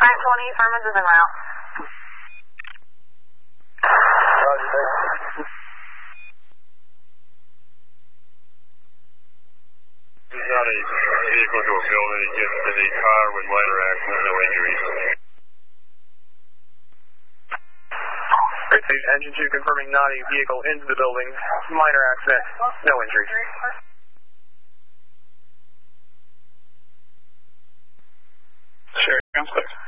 Matt 20, Simon's is en route. Roger, thanks. There's not a vehicle to a building, just in a car with minor accidents, no injuries. Great State, Engine 2 confirming not a vehicle into the building, minor accident, no injuries. Sherry, ground 6.